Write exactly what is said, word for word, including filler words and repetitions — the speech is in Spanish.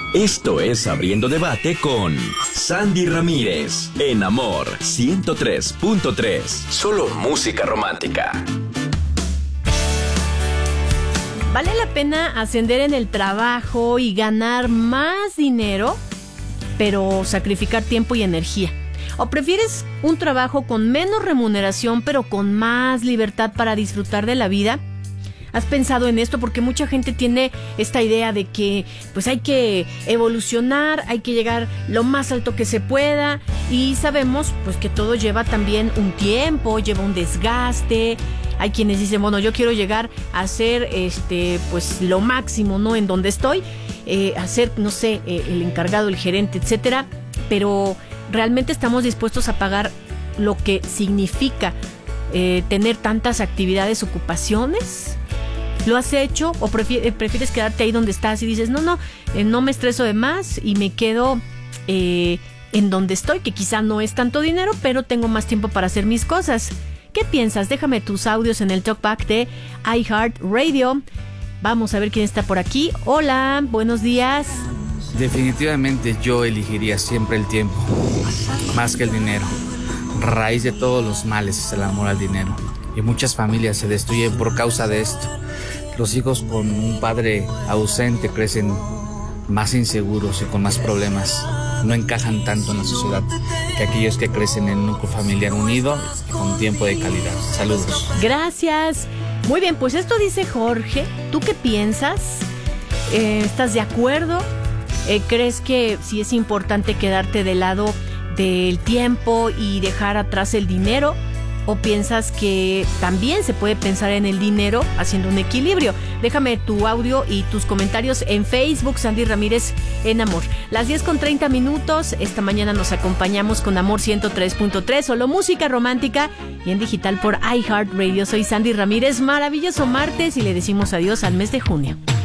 Esto es Abriendo Debate con Sandy Ramírez, en Amor ciento tres punto tres. Solo música romántica. ¿Vale la pena ascender en el trabajo y ganar más dinero, pero sacrificar tiempo y energía? ¿O prefieres un trabajo con menos remuneración, pero con más libertad para disfrutar de la vida? ¿Has pensado en esto? Porque mucha gente tiene esta idea de que pues hay que evolucionar, hay que llegar lo más alto que se pueda, y sabemos pues que todo lleva también un tiempo, lleva un desgaste. Hay quienes dicen, bueno, yo quiero llegar a ser este pues lo máximo, ¿no? En donde estoy, eh, a ser, no sé, eh, el encargado, el gerente, etcétera, pero ¿realmente estamos dispuestos a pagar lo que significa eh, tener tantas actividades, ocupaciones? ¿Lo has hecho o prefieres, prefieres quedarte ahí donde estás y dices, no, no, eh, no me estreso de más y me quedo eh, en donde estoy, que quizá no es tanto dinero, pero tengo más tiempo para hacer mis cosas? ¿Qué piensas? Déjame tus audios en el Talkback de iHeartRadio. Vamos a ver quién está por aquí. Hola, buenos días. Definitivamente yo elegiría siempre el tiempo, más que el dinero. Raíz de todos los males es el amor al dinero. Y muchas familias se destruyen por causa de esto. Los hijos con un padre ausente crecen más inseguros y con más problemas. No encajan tanto en la sociedad que aquellos que crecen en un núcleo familiar unido y con tiempo de calidad. Saludos. Gracias. Muy bien, pues esto dice Jorge. ¿Tú qué piensas? Eh, ¿Estás de acuerdo? Eh, ¿Crees que sí es importante quedarte del lado del tiempo y dejar atrás el dinero? ¿O piensas que también se puede pensar en el dinero haciendo un equilibrio? Déjame tu audio y tus comentarios en Facebook, Sandy Ramírez en Amor. Las diez con treinta minutos, esta mañana nos acompañamos con Amor ciento tres punto tres, solo música romántica y en digital por iHeartRadio. Soy Sandy Ramírez, maravilloso martes y le decimos adiós al mes de junio.